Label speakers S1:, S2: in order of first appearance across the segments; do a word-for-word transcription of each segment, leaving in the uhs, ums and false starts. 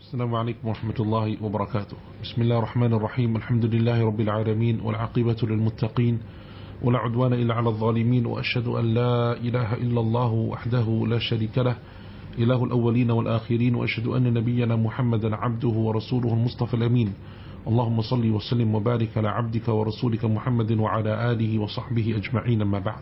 S1: السلام عليكم ورحمة الله وبركاته. بسم الله الرحمن الرحيم. الحمد لله رب العالمين والعاقبة للمتقين ولا عدوان إلا على الظالمين، وأشهد أن لا إله إلا الله وحده لا شريك له إله الأولين والآخرين، وأشهد أن نبينا محمدا عبده ورسوله المصطفى الأمين. اللهم صل وسلم وبارك على عبدك ورسولك محمد وعلى آله وصحبه أجمعين. أما بعد.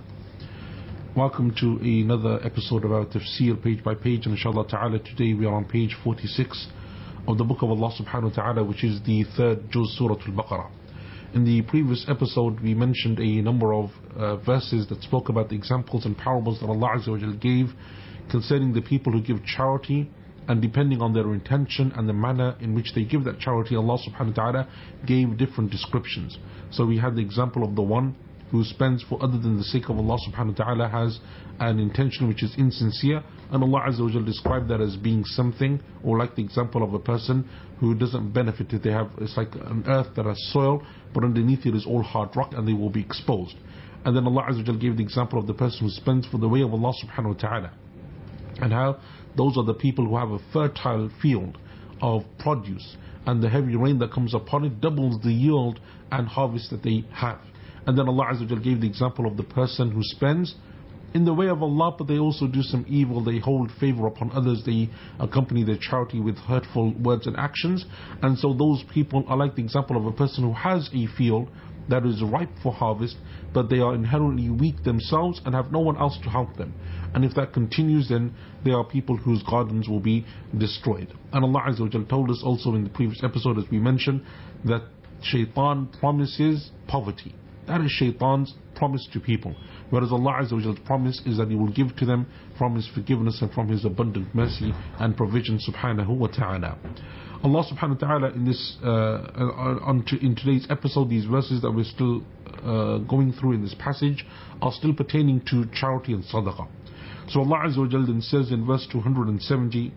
S1: Welcome to another episode of our tafsir page by page, and inshallah ta'ala today we are on page forty-six of the book of Allah subhanahu wa ta'ala, which is the third juz, Surah Al-Baqarah. In the previous episode we mentioned a number of uh, verses that spoke about the examples and parables that Allah Azza wa Jal gave concerning the people who give charity, and depending on their intention and the manner in which they give that charity, Allah subhanahu wa ta'ala gave different descriptions. So we had the example of the one who spends for other than the sake of Allah subhanahu wa ta'ala has an intention which is insincere, and Allah Azza wa Jal described that as being something, or like the example of a person who doesn't benefit it. They have, it's like an earth that has soil, but underneath it is all hard rock and they will be exposed. And then Allah Azza wa Jal gave the example of the person who spends for the way of Allah subhanahu wa ta'ala, and how those are the people who have a fertile field of produce, and the heavy rain that comes upon it doubles the yield and harvest that they have. And then Allah Azza wa Jal gave the example of the person who spends in the way of Allah, but they also do some evil. They hold favor upon others. They accompany their charity with hurtful words and actions. And so those people are like the example of a person who has a field that is ripe for harvest, but they are inherently weak themselves and have no one else to help them. And if that continues, then there are people whose gardens will be destroyed. And Allah Azza wa Jal told us also in the previous episode, as we mentioned, that shaitan promises poverty. That is shaitan's promise to people. Whereas Allah Azza wa Jal's promise is that He will give to them from His forgiveness and from His abundant mercy and provision subhanahu wa ta'ala. Allah subhanahu wa ta'ala in this, uh, on to, in today's episode, these verses that we're still uh, going through in this passage are still pertaining to charity and sadaqah. So Allah Azza wa Jal then says in verse two hundred seventy,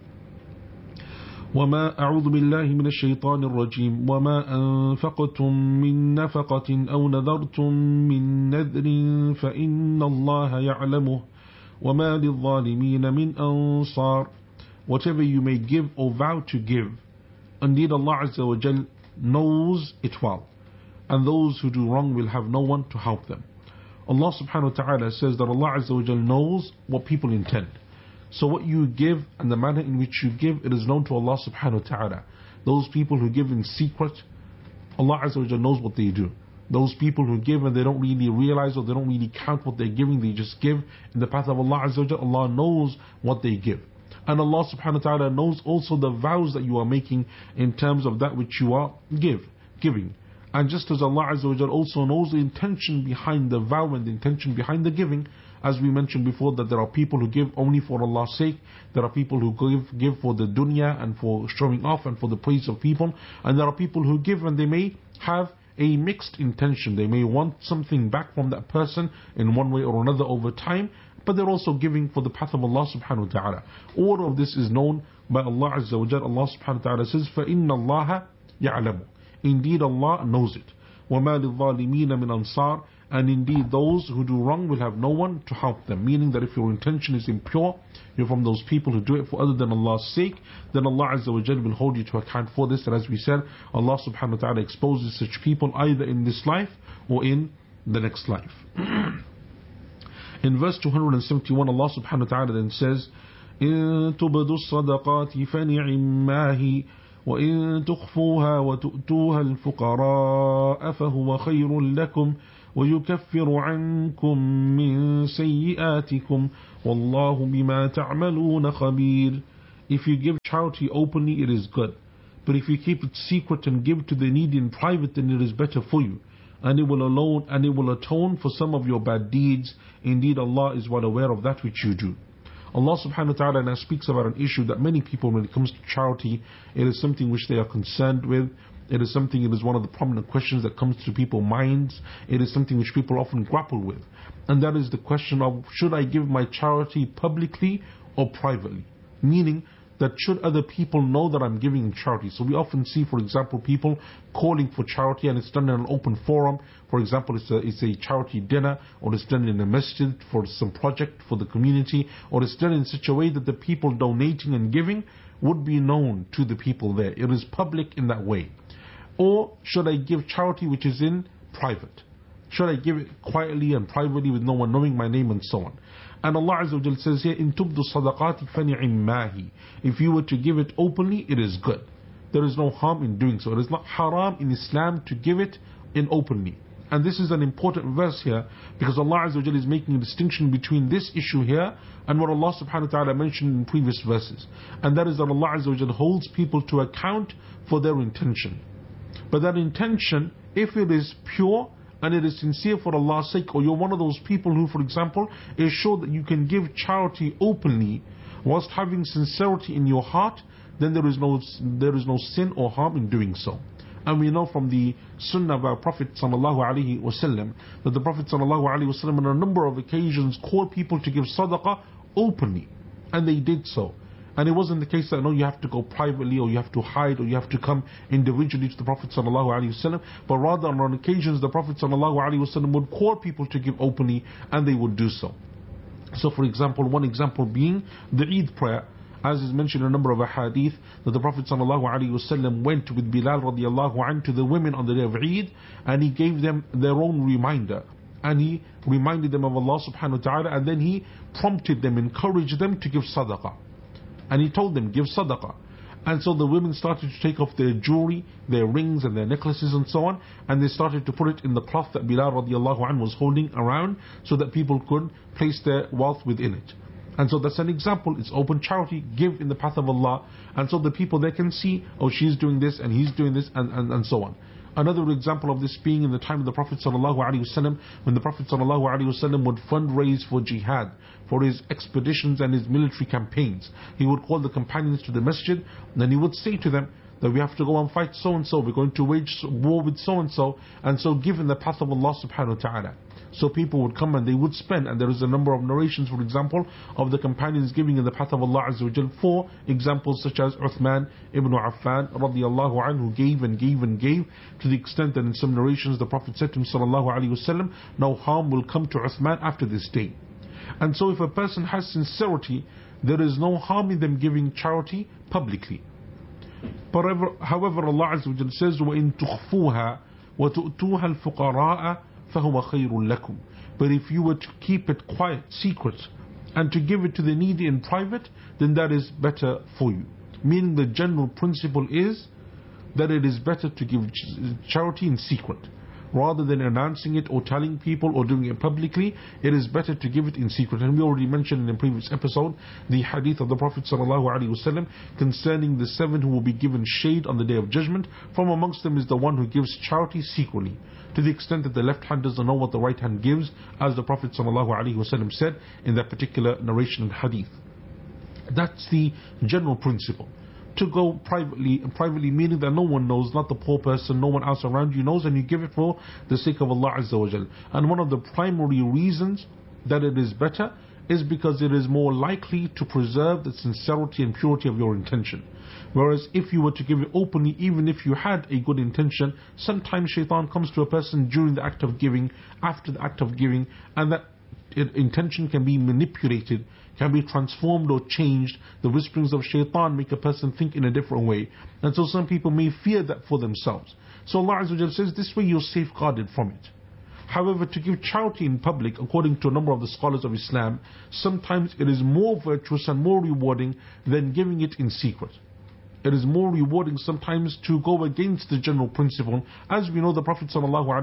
S1: وما أعوذ بالله من الشيطان الرجيم وما أنفقتم من نفقة أو نذرتم من نذر فإن الله يعلمه وما للظالمين من أنصار. Whatever you may give or vow to give, indeed Allah Azza wa Jal knows it well, and those who do wrong will have no one to help them. Allah subhanahu wa ta'ala says that Allah Azza wa Jal knows what people intend. So what you give and the manner in which you give, it is known to Allah subhanahu wa ta'ala. Those people who give in secret, Allah Azza wa Jal knows what they do. Those people who give and they don't really realize, or they don't really count what they're giving, they just give in the path of Allah Azza wa Jal, Allah knows what they give. And Allah subhanahu wa ta'ala knows also the vows that you are making in terms of that which you are give, giving. And just as Allah Azza wa Jal also knows the intention behind the vow and the intention behind the giving, as we mentioned before, that there are people who give only for Allah's sake, there are people who give give for the dunya and for showing off and for the praise of people, and there are people who give and they may have a mixed intention. They may want something back from that person in one way or another over time, but they're also giving for the path of Allah subhanahu wa ta'ala. All of this is known by Allah Azza wa Jal. Allah subhanahu wa ta'ala says, فَإِنَّ اللَّهَ يَعْلَمُ. Indeed Allah knows it. وَمَا لِلظَّالِمِينَ مِنْ أَنصَارٍ. And indeed those who do wrong will have no one to help them. Meaning that if your intention is impure, you're from those people who do it for other than Allah's sake, then Allah Azza wa Jal will hold you to account for this. And as we said, Allah subhanahu wa ta'ala exposes such people either in this life or in the next life. In verse two hundred seventy-one, Allah subhanahu wa ta'ala then says, إِن تُبْدُوا الصَّدَقَاتِ فَنِعِمَّا هِيَ وَإِن تُخْفُوهَا وَتُؤْتُوهَا الْفُقَرَاءَ فَهُوَ خَيْرٌ لَكُمْ وَيُكَفِّرُ عَنْكُمْ مِنْ سَيِّئَاتِكُمْ وَاللَّهُ بِمَا تَعْمَلُونَ خَبِيرٌ. If you give charity openly, it is good. But if you keep it secret and give to the needy in private, then it is better for you. And it will alone and it will atone for some of your bad deeds. Indeed, Allah is well aware of that which you do. Allah subhanahu wa ta'ala now speaks about an issue that many people, when it comes to charity, it is something which they are concerned with. It is something, it is one of the prominent questions that comes to people's minds. It is something which people often grapple with. And that is the question of, should I give my charity publicly or privately? Meaning that should other people know that I'm giving in charity? So we often see, for example, people calling for charity and it's done in an open forum. For example, it's a, it's a charity dinner, or it's done in a masjid for some project for the community, or it's done in such a way that the people donating and giving would be known to the people there. It is public in that way. Or should I give charity which is in private? Should I give it quietly and privately with no one knowing my name and so on? And Allah Azza wa Jal says here, in tubdu sadaqati fani'immahi. If you were to give it openly, it is good. There is no harm in doing so. It is not haram in Islam to give it in openly. And this is an important verse here, because Allah Azza wa Jal is making a distinction between this issue here and what Allah subhanahu wa ta'ala mentioned in previous verses. And that is that Allah Azza wa Jal holds people to account for their intention. But that intention, if it is pure and it is sincere for Allah's sake, or you're one of those people who, for example, is sure that you can give charity openly whilst having sincerity in your heart, then there is no there is no sin or harm in doing so. And we know from the sunnah of our Prophet sallallahu alaihi wasallam that the Prophet sallallahu alaihi wasallam on a number of occasions called people to give sadaqah openly, and they did so. And it wasn't the case that no, you have to go privately, or you have to hide, or you have to come individually to the Prophet sallallahu alaihi wasallam, but rather on occasions the Prophet sallallahu alaihi wasallam would call people to give openly, and they would do so. So for example, one example being the Eid prayer, as is mentioned in a number of ahadith, that the Prophet sallallahu alaihi wasallam went with Bilal radiallahu anhu to the women on the day of Eid, and he gave them their own reminder, and he reminded them of Allah subhanahu wa ta'ala, and then he prompted them, encouraged them to give sadaqah. And he told them, give sadaqah. And so the women started to take off their jewelry, their rings and their necklaces and so on, and they started to put it in the cloth that Bilal radiallahu anhu was holding around, so that people could place their wealth within it. And so that's an example. It's open charity, give in the path of Allah, and so the people there can see, oh, she's doing this and he's doing this, and, and, and so on. Another example of this being in the time of the Prophet sallallahu alaihi wasallam, when the Prophet sallallahu alaihi wasallam would fundraise for jihad, for his expeditions and his military campaigns. He would call the companions to the masjid, and then he would say to them that we have to go and fight so and so, we're going to wage war with so and so, and so give in the path of Allah subhanahu wa ta'ala. So people would come and they would spend, and there is a number of narrations, for example, of the companions giving in the path of Allah Azza wa Jal. For examples such as Uthman ibn Affan radiallahu anhu gave and gave and gave, to the extent that in some narrations the Prophet said to him sallallahu alaihi wasallam, no harm will come to Uthman after this day. And so if a person has sincerity, there is no harm in them giving charity publicly. However, however Allah Azza wa Jal says, وَإِن تُخْفُوهَا وَتُؤْتُوهَا الْفُقَرَاءَ فَهُوَ خَيْرٌ لَكُمْ. But if you were to keep it quiet, secret, and to give it to the needy in private, then that is better for you. Meaning the general principle is that it is better to give charity in secret. Rather than announcing it or telling people or doing it publicly, it is better to give it in secret. And we already mentioned in a previous episode the hadith of the Prophet ﷺ concerning the seven who will be given shade on the Day of Judgment. From amongst them is the one who gives charity secretly, to the extent that the left hand doesn't know what the right hand gives, as the Prophet ﷺ said in that particular narration and hadith. That's the general principle. To go privately, privately meaning that no one knows, not the poor person, no one else around you knows, and you give it for the sake of Allah Azza wa Jal. And one of the primary reasons that it is better is because it is more likely to preserve the sincerity and purity of your intention. Whereas if you were to give it openly, even if you had a good intention, sometimes shaitan comes to a person during the act of giving, after the act of giving, and that intention can be manipulated, can be transformed or changed. The whisperings of shaitan make a person think in a different way, and so some people may fear that for themselves. So Allah Azza wa Jalla says this way you're safeguarded from it. However, to give charity in public, according to a number of the scholars of Islam, sometimes it is more virtuous and more rewarding than giving it in secret. It is more rewarding sometimes to go against the general principle, as we know the Prophet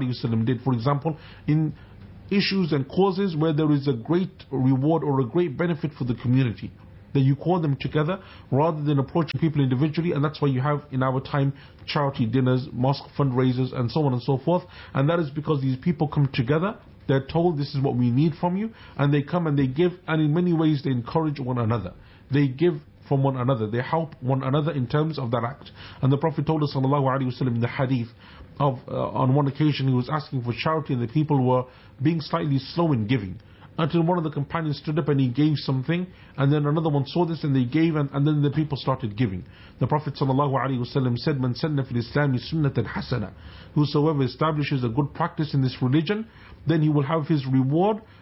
S1: ﷺ did, for example, in issues and causes where there is a great reward or a great benefit for the community, that you call them together rather than approaching people individually. And that's why you have in our time charity dinners, mosque fundraisers, and so on and so forth. And that is because these people come together, they're told this is what we need from you, and they come and they give, and in many ways they encourage one another. They give from one another, they help one another in terms of that act. And the Prophet told us sallallahu alaihi wasallam in the hadith of uh, on one occasion he was asking for charity, and the people were being slightly slow in giving, until one of the companions stood up and he gave something, and then another one saw this and they gave, and, and then the people started giving. The Prophet ﷺ said, Man sanna fil Islami sunnatan hasana, whosoever establishes a good practice in this religion, then he will have his reward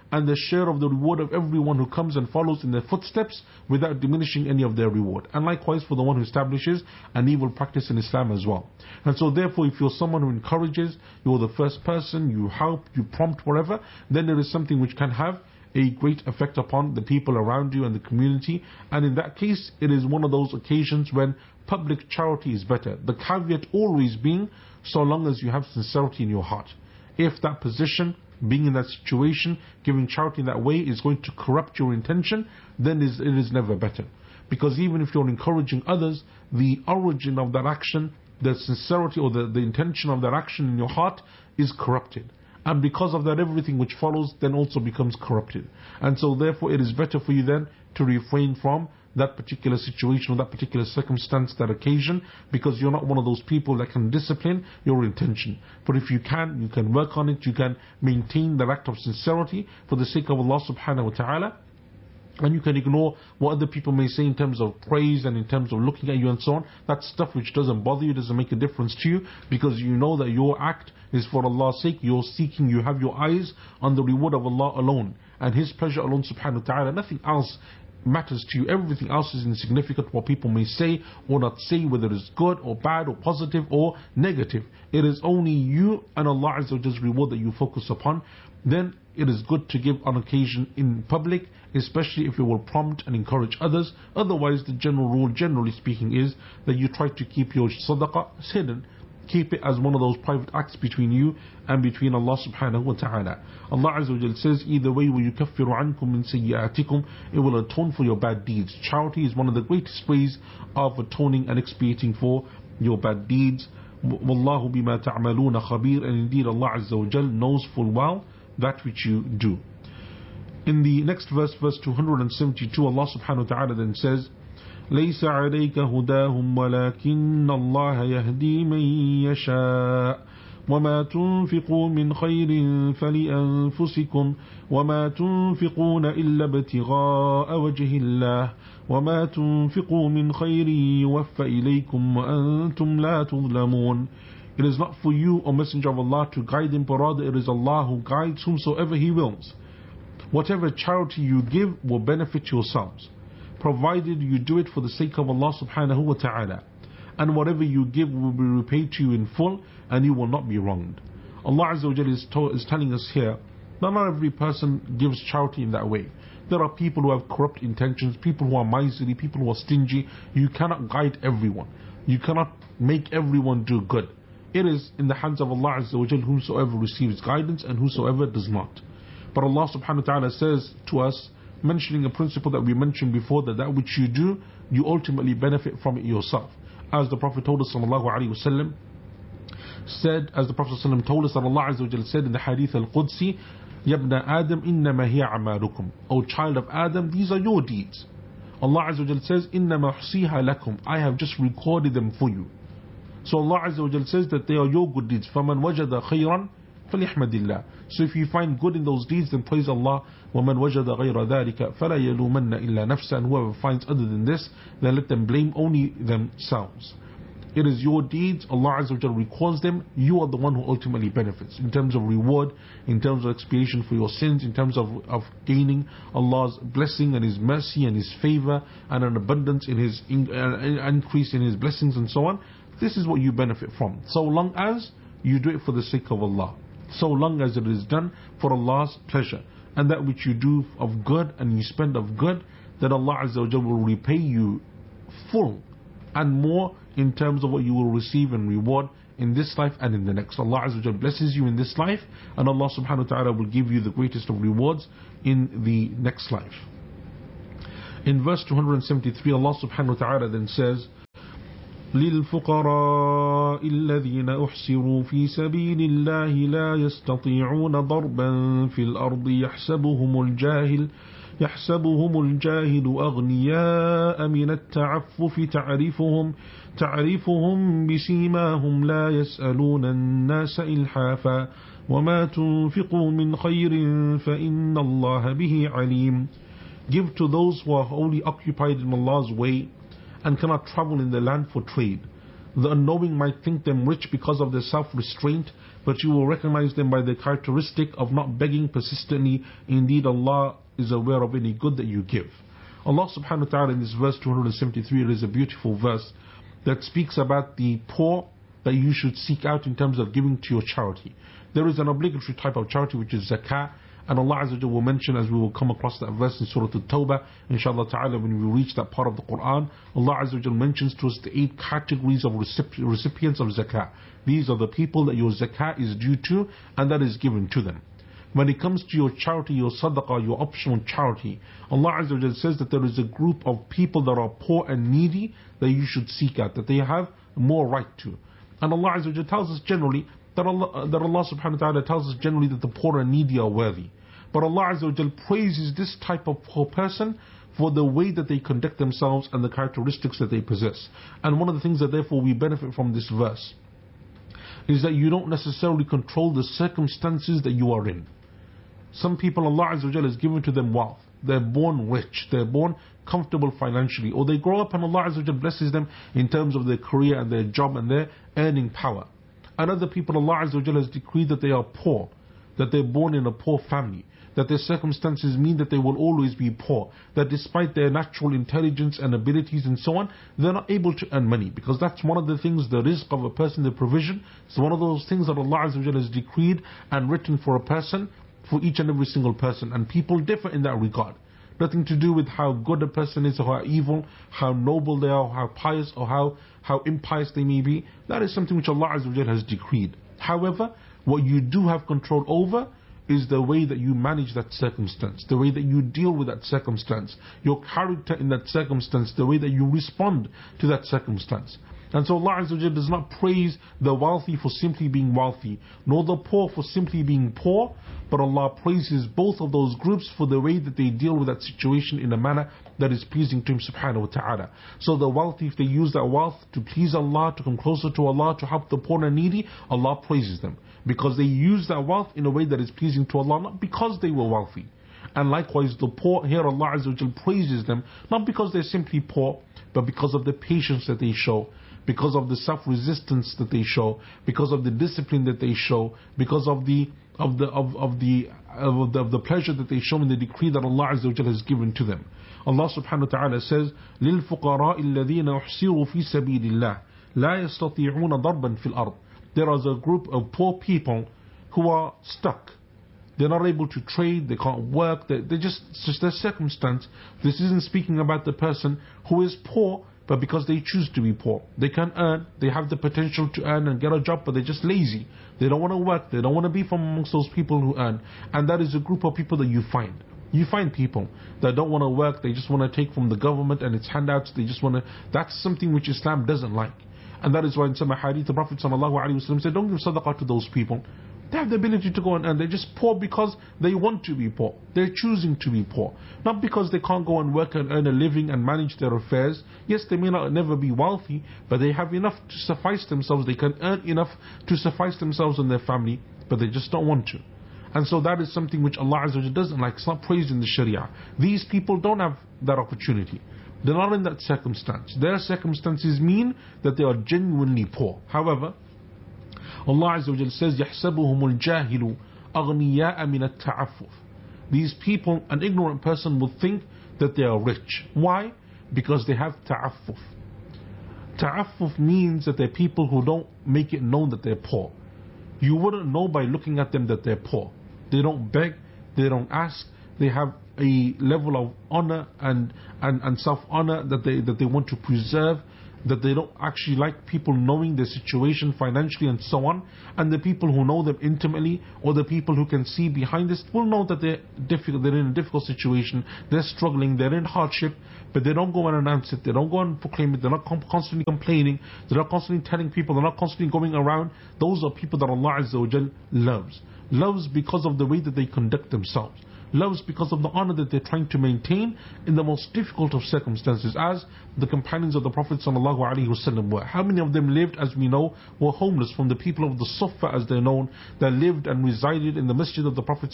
S1: and the share of the reward of everyone who comes and follows in their footsteps without diminishing any of their reward. And likewise for the one who establishes an evil practice in Islam as well. And so therefore, if you're someone who encourages, you're the first person, you help, you prompt, whatever, then there is something which can have a great effect upon the people around you and the community. And in that case, it is one of those occasions when public charity is better. The caveat always being, so long as you have sincerity in your heart. If that position, being in that situation, giving charity in that way is going to corrupt your intention, then it is never better. Because even if you're encouraging others, the origin of that action, the sincerity or the, the intention of that action in your heart is corrupted. And because of that, everything which follows then also becomes corrupted. And so therefore it is better for you then to refrain from that particular situation or that particular circumstance, that occasion, because you're not one of those people that can discipline your intention. But if you can, you can work on it, you can maintain that act of sincerity for the sake of Allah subhanahu wa ta'ala. And you can ignore what other people may say in terms of praise and in terms of looking at you and so on. That's stuff which doesn't bother you, doesn't make a difference to you, because you know that your act is for Allah's sake. You're seeking, you have your eyes on the reward of Allah alone and His pleasure alone subhanahu wa ta'ala. Nothing else matters to you. Everything else is insignificant, what people may say or not say, whether it's good or bad or positive or negative. It is only you and Allah Azza wa Jalla's reward that you focus upon. Then it is good to give on occasion in public, especially if you will prompt and encourage others. Otherwise, the general rule, generally speaking, is that you try to keep your sadaqah hidden. Keep it as one of those private acts between you and between Allah subhanahu wa ta'ala. Allah Azza wa Jalla says, either way, وَيُكَفِّرُ عَنْكُم مِّن سَيِّئَاتِكُم, it will atone for your bad deeds. Charity is one of the greatest ways of atoning and expiating for your bad deeds. وَاللَّهُ بِمَا تَعْمَلُونَ خَبِيرٌ, and indeed Allah Azza wa Jalla knows full well that which you do. In the next verse, verse two hundred seventy-two, Allah subhanahu wa ta'ala then says, ليس عليك هداهم ولكن الله يهدي من يشاء وما تنفقوا من خير فلأنفسكم وما تنفقون إلا ابتغاء وجه الله وما تنفقوا من خير يوفى إليكم وأنتم لا تظلمون. It is not for you, O Messenger of Allah, to guide them, but rather it is Allah who guides whomsoever He wills. Whatever charity you give will benefit yourselves, provided you do it for the sake of Allah subhanahu wa ta'ala. And whatever you give will be repaid to you in full, and you will not be wronged. Allah Azza wa Jalla is, to- is telling us here that not every person gives charity in that way. There are people who have corrupt intentions, people who are miserly, people who are stingy. You cannot guide everyone. You cannot make everyone do good. It is in the hands of Allah Azza wa Jalla whomsoever receives guidance and whosoever does not. But Allah subhanahu wa ta'ala says to us, mentioning a principle that we mentioned before, that that which you do, you ultimately benefit from it yourself. As the Prophet told us sallallahu alaihi wasallam said, as the Prophet sallallahu alaihi wasallam told us that Allah Azza wa Jalla said in the Hadith al-Qudsi, Yabna Adam innama hiya amalukum, O child of Adam, these are your deeds. Allah Azza wa Jalla says, Innama hsiha lakum, I have just recorded them for you. So Allah Azza wa Jalla says that they are your good deeds. فَمَنْ وَجَدَ خَيْرًا فَلْيَحْمَدِ اللَّهِ. So if you find good in those deeds, then praise Allah. وَمَنْ وَجَدَ غَيْرَ ذَلِكَ فَلَا يَلُومَنَّ إِلَّا نَفْسًا. And whoever finds other than this, then let them blame only themselves. It is your deeds, Allah Azza wa Jalla records them. You are the one who ultimately benefits in terms of reward, in terms of expiation for your sins, in terms of, of gaining Allah's blessing and His mercy and His favor and an abundance in His in, uh, increase in His blessings and so on. This is what you benefit from, so long as you do it for the sake of Allah, so long as it is done for Allah's pleasure, and that which you do of good and you spend of good, that Allah Azza wa Jalla will repay you full and more in terms of what you will receive and reward in this life and in the next. Allah Azza wa Jalla blesses you in this life, and Allah subhanahu wa ta'ala will give you the greatest of rewards in the next life. In verse two hundred seventy-three, Allah subhanahu wa ta'ala then says, للفقراء الذين أحصروا في سبيل الله لا يستطيعون ضربا في الأرض يحسبهم الجاهل يحسبهم الجاهل أغنياء من التعفف تعرفهم تعرفهم بسيماهم لا يسألون الناس إلحافا وما تنفقوا من خير فإن الله به عليم. Give to those who are wholly occupied in Allah's way and cannot travel in the land for trade. The unknowing might think them rich because of their self-restraint, but you will recognize them by the characteristic of not begging persistently. Indeed, Allah is aware of any good that you give. Allah subhanahu wa ta'ala in this verse two hundred seventy-three, it is a beautiful verse that speaks about the poor that you should seek out in terms of giving to your charity. There is an obligatory type of charity which is zakah, and Allah Azza wa Jalla will mention, as we will come across that verse in Surah At-Tawbah, inshallah ta'ala, when we reach that part of the Quran. Allah Azza wa Jalla mentions to us the eight categories of recipients of zakah. These are the people that your zakah is due to, and that is given to them. When it comes to your charity, your sadaqah, your optional charity, Allah Azza wa Jalla says that there is a group of people that are poor and needy that you should seek out, that they have more right to. And Allah Azza wa Jalla tells us generally that Allah, that Allah subhanahu wa ta'ala tells us generally that the poor and needy are worthy. But Allah Azza wa Jalla praises this type of poor person for the way that they conduct themselves and the characteristics that they possess. And one of the things that therefore we benefit from this verse is that you don't necessarily control the circumstances that you are in. Some people, Allah Azza wa Jalla has given to them wealth. They're born rich, they're born comfortable financially, or they grow up and Allah Azza wa Jalla blesses them in terms of their career and their job and their earning power. And other people, Allah Azza wa Jalla has decreed that they are poor, that they're born in a poor family, that their circumstances mean that they will always be poor, that despite their natural intelligence and abilities and so on, they're not able to earn money, because that's one of the things, the rizq of a person, the provision, it's one of those things that Allah Azza wa Jalla has decreed and written for a person, for each and every single person, and people differ in that regard. Nothing to do with how good a person is or how evil, how noble they are, how pious or how, how impious they may be. That is something which Allah Azza wa Jalla has decreed. However, what you do have control over is the way that you manage that circumstance, the way that you deal with that circumstance, your character in that circumstance, the way that you respond to that circumstance. And so Allah Azza wa Jalla does not praise the wealthy for simply being wealthy, nor the poor for simply being poor, but Allah praises both of those groups for the way that they deal with that situation in a manner that is pleasing to Him subhanahu wa ta'ala. So the wealthy, if they use that wealth to please Allah, to come closer to Allah, to help the poor and needy, Allah praises them, because they use that wealth in a way that is pleasing to Allah, not because they were wealthy. And likewise the poor, here Allah Azza wa Jalla praises them, not because they're simply poor, but because of the patience that they show, because of the self-resistance that they show, because of the discipline that they show, because of the of the of, of the of the, of the pleasure that they show in the decree that Allah Azza wa Jalla has given to them. Allah subhanahu wa ta'ala says, لِلْفُقَرَاءِ الَّذِينَ أُحْصِرُوا فِي سَبِيلِ اللَّهِ لَا يَسْتَطِيعُونَ ضَرْبًا فِي الْأَرْضِ. There is a group of poor people who are stuck. They're not able to trade, they can't work, they they just, it's just their circumstance. This isn't speaking about the person who is poor, but because they choose to be poor. They can earn, they have the potential to earn and get a job, but they're just lazy. They don't want to work, they don't want to be from amongst those people who earn. And that is a group of people that you find. You find people that don't want to work, they just want to take from the government and its handouts, they just want to, that's something which Islam doesn't like. And that is why in some hadith the Prophet ﷺ said, don't give sadaqah to those people. They have the ability to go and earn. They're just poor because they want to be poor. They're choosing to be poor. Not because they can't go and work and earn a living and manage their affairs. Yes, they may not never be wealthy, but they have enough to suffice themselves. They can earn enough to suffice themselves and their family, but they just don't want to. And so that is something which Allah Azza wa Jalla doesn't like. It's not praised in the Sharia. These people don't have that opportunity. They're not in that circumstance. Their circumstances mean that they are genuinely poor. However, Allah Azza wa Jalla says, يَحْسَبُهُمُ الْجَاهِلُ أَغْنِيَاءَ مِنَ التَّعَفُّفِ. These people, an ignorant person will think that they are rich. Why? Because they have ta'affuf. Ta'affuf means that they're people who don't make it known that they're poor. You wouldn't know by looking at them that they're poor. They don't beg, they don't ask, they have a level of honor and, and, and self-honor that they, that they want to preserve, that they don't actually like people knowing their situation financially and so on. And the people who know them intimately, or the people who can see behind this, will know that they're difficult, they're in a difficult situation, they're struggling, they're in hardship, but they don't go and announce it, they don't go and proclaim it, they're not constantly complaining, they're not constantly telling people, they're not constantly going around. Those are people that Allah Azza wa Jal loves. Loves because of the way that they conduct themselves. loves because of the honor that they're trying to maintain in the most difficult of circumstances, as the companions of the Prophet ﷺ were. How many of them lived, as we know, were homeless, from the people of the Suffah, as they're known, that lived and resided in the masjid of the Prophet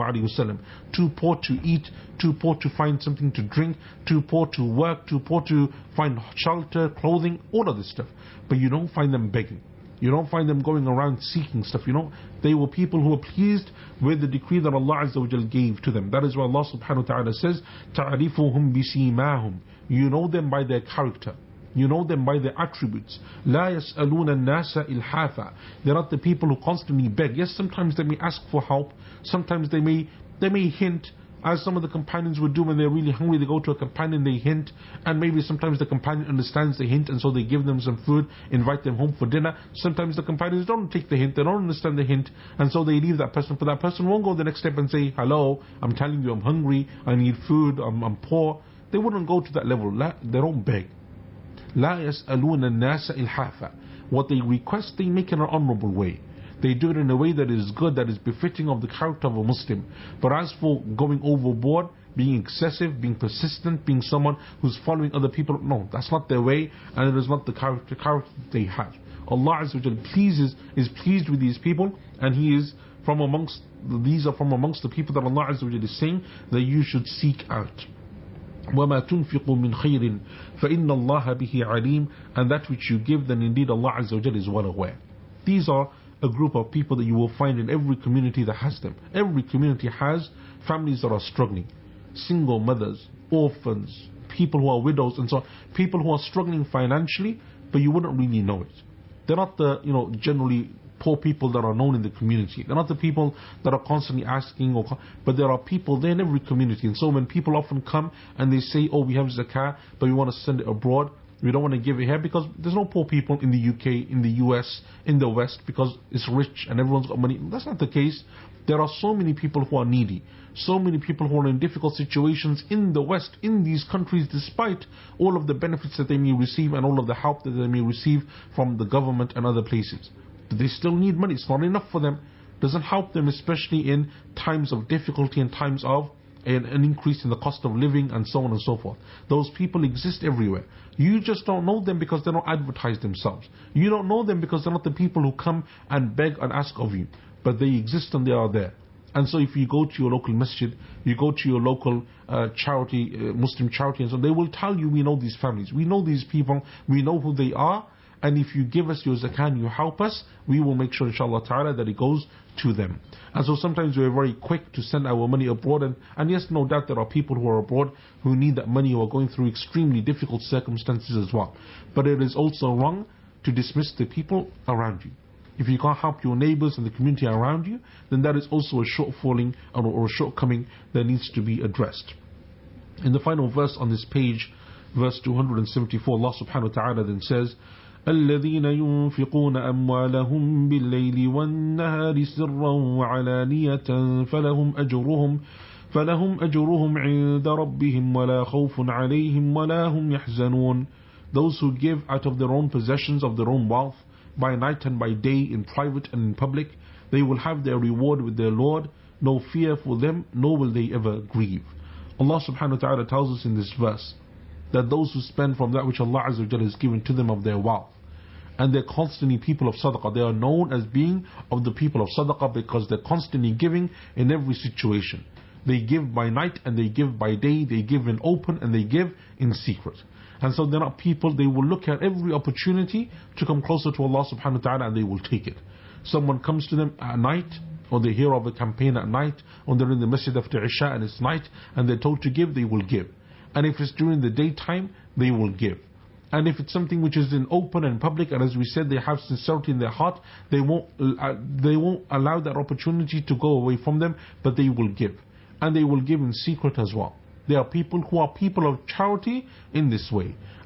S1: ﷺ, too poor to eat, too poor to find something to drink, too poor to work, too poor to find shelter, clothing, all of this stuff. But you don't find them begging. You don't find them going around seeking stuff. You know, they were people who were pleased with the decree that Allah Azza wa Jal gave to them. That is why Allah Subhanahu wa Taala says, "Ta'rifuhum bisimahum." You know them by their character. You know them by their attributes. لا يسألون الناس إلحافا. They're not the people who constantly beg. Yes, sometimes they may ask for help. Sometimes they may they may hint, as some of the companions would do when they're really hungry. They go to a companion, they hint, and maybe sometimes the companion understands the hint, and so they give them some food, invite them home for dinner. Sometimes the companions don't take the hint, they don't understand the hint, and so they leave that person. But that person won't go the next step and say, hello, I'm telling you I'm hungry, I need food, I'm, I'm poor. They wouldn't go to that level. La, they don't beg. لا يسألون الناس إلحافا. What they request, they make in an honorable way. They do it in a way that is good, that is befitting of the character of a Muslim. But as for going overboard, being excessive, being persistent, being someone who's following other people, no, that's not their way, and it is not the character, character they have. Allah Azza wa Jal pleases, is pleased with these people, and He is from amongst, these are from amongst the people that Allah Azza wa Jal is saying that you should seek out. وَمَا تُنْفِقُوا مِنْ خَيْرٍ فَإِنَّ اللَّهَ بِهِ عَلِيمٌ. And that which you give, then indeed Allah Azza wa Jal is well aware. These are a group of people that you will find in every community that has them. Every community has families that are struggling. Single mothers, orphans, people who are widows, and so on. People who are struggling financially, but you wouldn't really know it. They're not the, you know, generally poor people that are known in the community. They're not the people that are constantly asking, or, but there are people there in every community. And so when people often come and they say, oh, we have zakah, but we want to send it abroad, we don't want to give it here, because there's no poor people in the U K, in the U S, in the West, because it's rich and everyone's got money. That's not the case. There are so many people who are needy, so many people who are in difficult situations in the West, in these countries, despite all of the benefits that they may receive and all of the help that they may receive from the government and other places. They still need money. It's not enough for them. It doesn't help them, especially in times of difficulty and times of an, an increase in the cost of living and so on and so forth. Those people exist everywhere. You just don't know them because they don't advertise themselves. You don't know them because they're not the people who come and beg and ask of you. But they exist and they are there. And so if you go to your local masjid, you go to your local uh, charity, uh, Muslim charity, and so they will tell you, we know these families, we know these people, we know who they are, and if you give us your zakah, you help us, we will make sure, inshallah ta'ala, that it goes to them. And so sometimes we're very quick to send our money abroad, and, and yes, no doubt there are people who are abroad who need that money, who are going through extremely difficult circumstances as well. But it is also wrong to dismiss the people around you. If you can't help your neighbors and the community around you, then that is also a shortfalling or, or a shortcoming that needs to be addressed. In the final verse on this page, verse two hundred seventy-four, Allah subhanahu wa ta'ala then says, الذين ينفقون أموالهم بالليل والنهار سرا وعلانية فلهم أجرهم فلهم أجرهم عند ربهم ولا خوف عليهم ولا هم يحزنون. Those who give out of their own possessions, of their own wealth, by night and by day, in private and in public, they will have their reward with their Lord. No fear for them, nor will they ever grieve. Allah subhanahu wa ta'ala tells us in this verse that those who spend from that which Allah Azza wa Jalla has given to them of their wealth, and they're constantly people of sadaqah, they are known as being of the people of sadaqah because they're constantly giving in every situation. They give by night and they give by day, they give in open and they give in secret. And so they're not people, they will look at every opportunity to come closer to Allah subhanahu wa ta'ala, and they will take it. Someone comes to them at night, or they hear of a campaign at night, or they're in the masjid after Isha and it's night, and they're told to give, they will give. And if it's during the daytime, they will give. And if it's something which is in open and public, and as we said, they have sincerity in their heart, they won't, uh, they won't allow that opportunity to go away from them, but they will give. And they will give in secret as well. There are people who are people of charity in this way.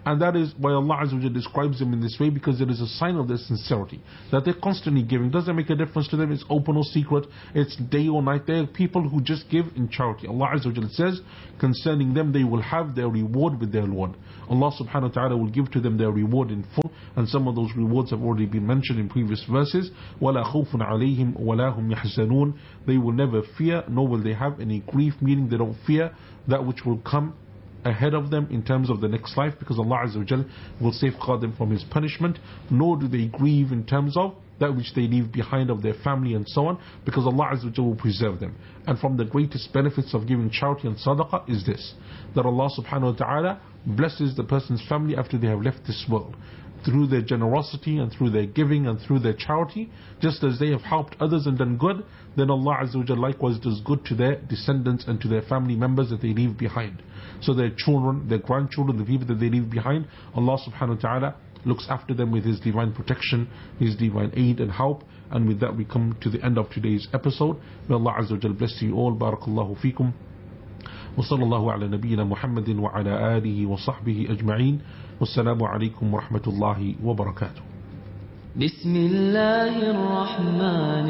S1: And that is why Allah Azza wa Jalla describes them in this way, because it is a sign of their sincerity, that they're constantly giving. Doesn't make a difference to them, it's open or secret, it's day or night. They're people who just give in charity. Allah Azza wa Jalla says concerning them, they will have their reward with their Lord. Allah subhanahu wa ta'ala will give to them their reward in full, and some of those rewards have already been mentioned in previous verses. وَلَا خَوْفٌ عَلَيْهِمْ وَلَا هُمْ يَحْزَنُونَ. They will never fear, nor will they have any grief, meaning they don't fear that which will come ahead of them in terms of the next life, because Allah Azza wa Jalla will safeguard them from His punishment, nor do they grieve in terms of that which they leave behind of their family and so on, because Allah Azza wa Jalla will preserve them. And from the greatest benefits of giving charity and sadaqah is this, that Allah subhanahu wa ta'ala blesses the person's family after they have left this world, through their generosity and through their giving and through their charity. Just as they have helped others and done good, then Allah Azza wa Jalla likewise does good to their descendants and to their family members that they leave behind. So their children, their grandchildren, the people that they leave behind, Allah subhanahu wa ta'ala looks after them with His divine protection, His divine aid and help. And with that we come to the end of today's episode. May Allah Azza wa Jalla bless you all. Barakallahu feekum. وصلى الله على نبينا محمد وعلى آله وصحبه أجمعين. والسلام عليكم ورحمة الله وبركاته.
S2: بسم الله الرحمن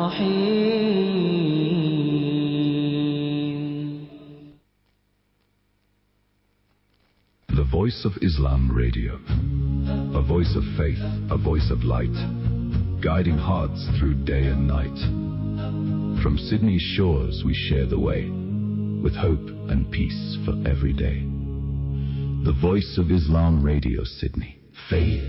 S2: الرحيم.
S3: The Voice of Islam Radio. A voice of faith, a voice of light, guiding hearts through day and night. From Sydney's shores we share the way, with hope and peace for every day. The Voice of Islam Radio, Sydney. Faith.